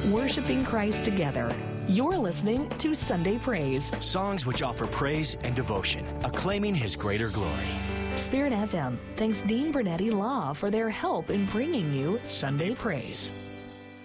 worshiping Christ together. You're listening to Sunday Praise. Songs which offer praise and devotion, acclaiming His greater glory. Spirit FM thanks Dean Bernetti Law for their help in bringing you Sunday Praise.